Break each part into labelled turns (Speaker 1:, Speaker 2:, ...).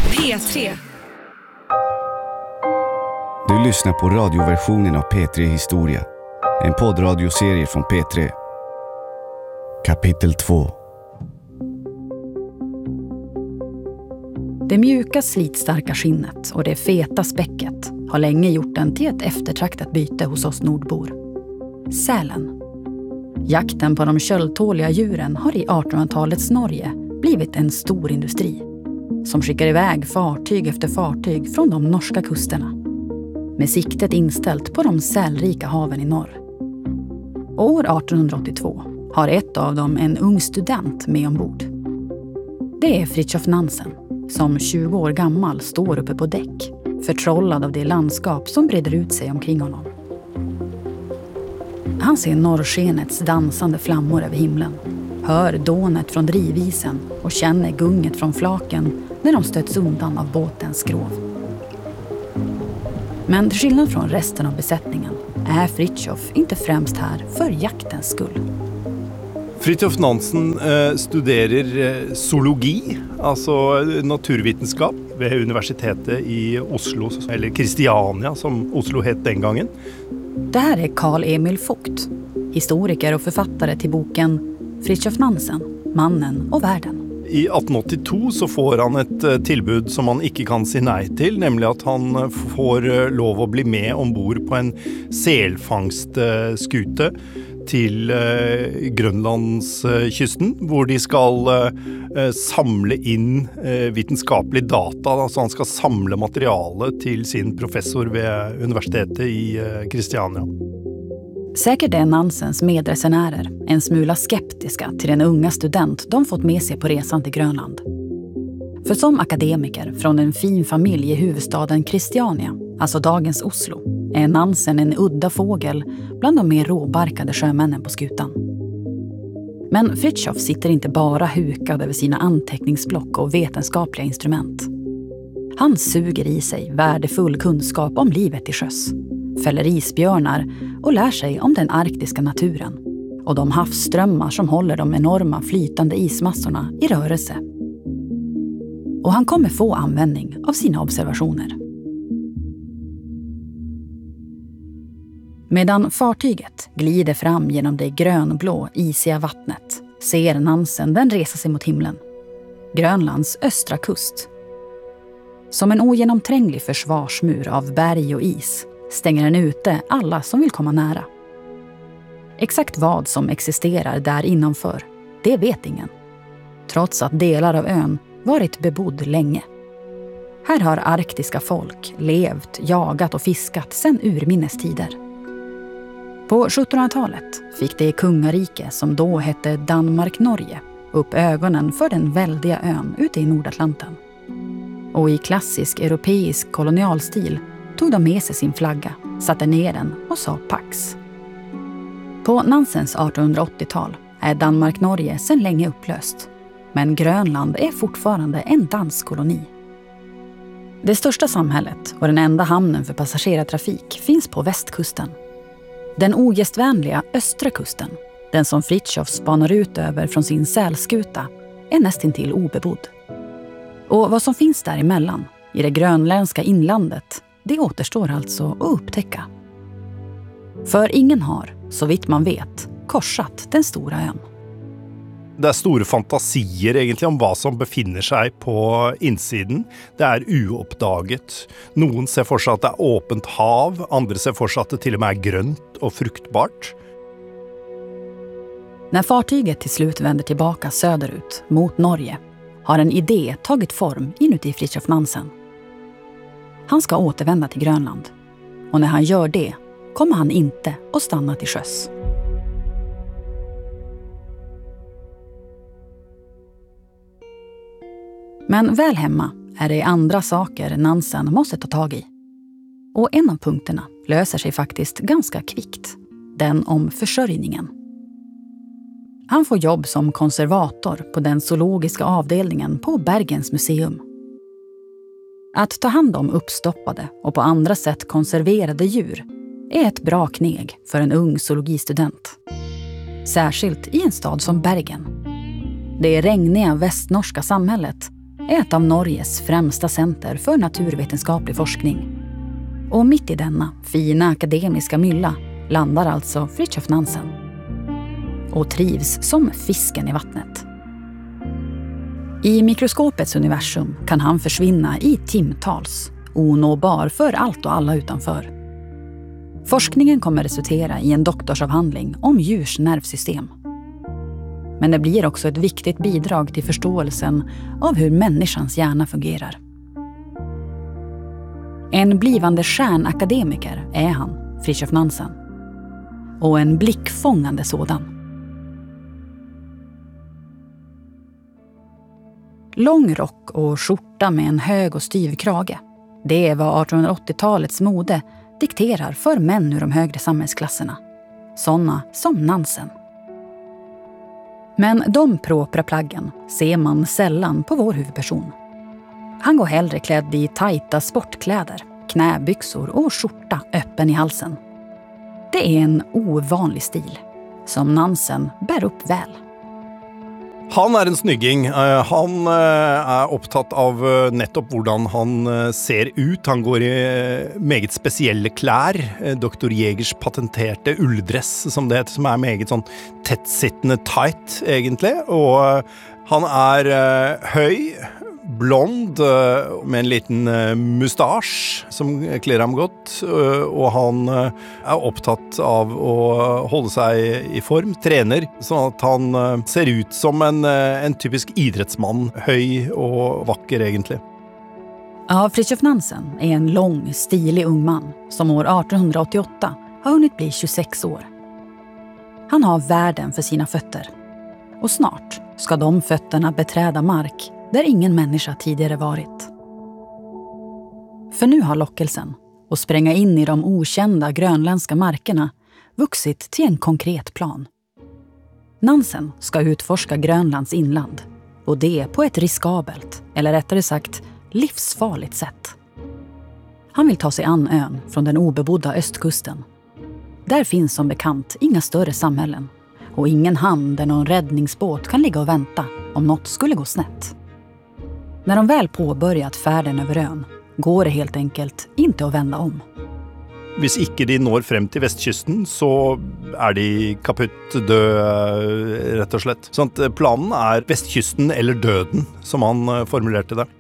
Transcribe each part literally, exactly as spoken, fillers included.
Speaker 1: P tre.
Speaker 2: Du lyssnar på radioversionen av P tre Historia. En poddradioserie från P tre. Kapitel två.
Speaker 3: Det mjuka slitstarka skinnet och det feta späcket har länge gjort den till ett eftertraktat byte hos oss nordbor. Sälen. Jakten på de köldtåliga djuren har i artonhundratalets Norge blivit en stor industri som skickar iväg fartyg efter fartyg från de norska kusterna med siktet inställt på de sälrika haven i norr. År artonhundraåttiotvå har ett av dem en ung student med ombord. Det är Fridtjof Nansen som tjugo år gammal står uppe på däck, förtrollad av det landskap som breder ut sig omkring honom. Han ser norrskenets dansande flammor över himlen, hör dånet från drivisen och känner gunget från flaken när de stöts undan av båtens skrov. Men till skillnad från resten av besättningen är Fridtjof inte främst här för jaktens skull.
Speaker 4: Fridtjof Nansen eh, studerar eh, zoologi, alltså naturvetenskap vid universitetet i Oslo, eller Kristiania som Oslo hette den gången.
Speaker 3: Det här är Carl Emil Vogt, historiker och författare till boken Fridtjof Nansen, mannen och världen.
Speaker 4: I arton åttiotvå så får han ett tillbud som han inte kan säga nej till, nämligen att han får lov att bli med ombord på en selfangstskute till eh, Grönlandskysten, hvor de skal eh, samle in eh, vetenskaplig data. Altså han skal samle materiale till sin professor vid universitetet i eh, Kristiania.
Speaker 3: Säkert är Nansens medresenärer en smula skeptiska till den unga student de fått med sig på resan till Grönland. För som akademiker från en fin familj i huvudstaden Kristiania, alltså dagens Oslo, är Nansen en udda fågel bland de mer råbarkade sjömännen på skutan. Men Fridtjof sitter inte bara hukad över sina anteckningsblock och vetenskapliga instrument. Han suger i sig värdefull kunskap om livet till sjöss, fäller isbjörnar och lär sig om den arktiska naturen och de havsströmmar som håller de enorma flytande ismassorna i rörelse. Och han kommer få användning av sina observationer. Medan fartyget glider fram genom det grönblå, isiga vattnet ser Nansen den resa sig mot himlen. Grönlands östra kust. Som en ogenomtränglig försvarsmur av berg och is stänger den ute alla som vill komma nära. Exakt vad som existerar där innanför, det vet ingen. Trots att delar av ön varit bebodd länge. Här har arktiska folk levt, jagat och fiskat sedan urminnes tider. På sjuttonhundratalet fick det kungarike som då hette Danmark-Norge upp ögonen för den väldiga ön ute i Nordatlanten. Och i klassisk europeisk kolonialstil tog de med sig sin flagga, satte ner den och sa Pax. På Nansens artonhundraåttiotal är Danmark-Norge sedan länge upplöst. Men Grönland är fortfarande en dansk koloni. Det största samhället och den enda hamnen för passagerartrafik finns på västkusten. Den ogästvänliga östra kusten, den som Fridtjof spanar ut över från sin sälskuta, är nästintill obebodd. Och vad som finns däremellan, i det grönländska inlandet, det återstår alltså att upptäcka. För ingen har, så vitt man vet, korsat den stora ön.
Speaker 4: Det är stora fantasier egentligen om vad som befinner sig på insidan. Det är ouppdaget. Någon ser för sig att det är öppet hav, andra ser för sig att det till och med är grönt och fruktbart.
Speaker 3: När fartyget till slut vänder tillbaka söderut mot Norge har en idé tagit form inuti Fridtjof Nansen. Han ska återvända till Grönland. Och när han gör det kommer han inte att stanna till sjöss. Men väl hemma är det andra saker Nansen måste ta tag i. Och en av punkterna löser sig faktiskt ganska kvickt. Den om försörjningen. Han får jobb som konservator på den zoologiska avdelningen på Bergens museum. Att ta hand om uppstoppade och på andra sätt konserverade djur är ett bra kneg för en ung zoologistudent. Särskilt i en stad som Bergen. Det regniga västnorska samhället är ett av Norges främsta center för naturvetenskaplig forskning. Och mitt i denna fina akademiska mylla landar alltså Fridtjof Nansen. Och trivs som fisken i vattnet. I mikroskopets universum kan han försvinna i timtals, onåbar för allt och alla utanför. Forskningen kommer resultera i en doktorsavhandling om djurs nervsystem. Men det blir också ett viktigt bidrag till förståelsen av hur människans hjärna fungerar. En blivande stjärnakademiker är han, Fridtjof Nansen. Och en blickfångande sådan. Lång rock och skjorta med en hög och styv krage. Det är vad artonhundraåttiotalets mode dikterar för män ur de högre samhällsklasserna. Sådana som Nansen. Men de propra plaggen ser man sällan på vår huvudperson. Han går hellre klädd i tajta sportkläder, knäbyxor och skjorta öppen i halsen. Det är en ovanlig stil som Nansen bär upp väl.
Speaker 4: Han er en snygging. Han er opptatt av nettopp hvordan han ser ut. Han går i meget spesielle klær. doktor Jägers patenterte ulldress, som det heter, som er meget sånn tettsittende tight, egentlig. Og han er høy, blond, med en liten mustasj som kler ham godt, og han er opptatt av å holde seg i form, trener, sånn at han ser ut som en, en typisk idrettsmann, høy og vakker egentlig.
Speaker 3: Ja, Fridtjof Nansen är en lång, stilig ung man som år artonhundraåttioåtta har hunnit bli tjugosex år. Han har världen för sina fötter. Och snart ska de fötterna beträda mark där ingen människa tidigare varit. För nu har lockelsen att spränga in i de okända grönländska markerna vuxit till en konkret plan. Nansen ska utforska Grönlands inland, och det på ett riskabelt, eller rättare sagt livsfarligt sätt. Han vill ta sig an ön från den obebodda östkusten. Där finns som bekant inga större samhällen och ingen hamn där någon räddningsbåt kan ligga och vänta om något skulle gå snett. När de väl påbörjat färden över ön går det helt enkelt inte att vända om.
Speaker 4: Hvis ikke de når frem til vestkysten, så er de kaputt død, rett og slett. Sånn at planen er vestkysten eller døden, som han formulerte det.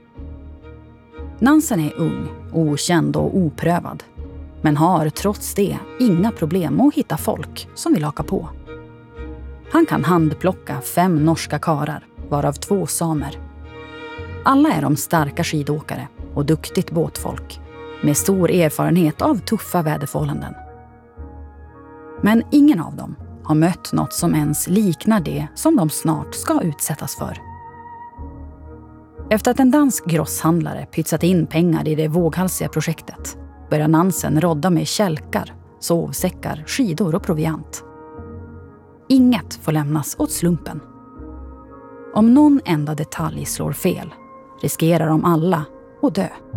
Speaker 3: Nansen är ung, okänd och oprövad. Men har trots det inga problem att hitta folk som vill haka på. Han kan handplocka fem norska karar, varav två samer. Alla är de starka skidåkare och duktigt båtfolk, med stor erfarenhet av tuffa väderförhållanden. Men ingen av dem har mött något som ens liknar det som de snart ska utsättas för. Efter att en dansk grosshandlare pytsat in pengar i det våghalsiga projektet börjar Nansen rodda med kälkar, sovsäckar, skidor och proviant. Inget får lämnas åt slumpen. Om någon enda detalj slår fel riskerar de alla att dö.